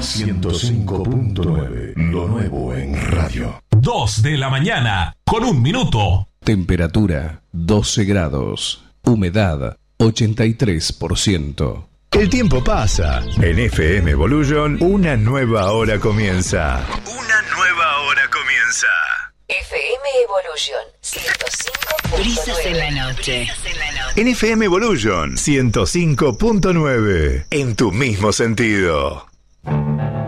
105.9, lo nuevo en radio. 2 de la mañana, con 1 minuto. Temperatura 12 grados. Humedad 83%. El tiempo pasa. En FM Evolution, una nueva hora comienza. Una nueva hora comienza. FM Evolution 105.9. Brisas en la noche. En FM Evolution 105.9. En tu mismo sentido.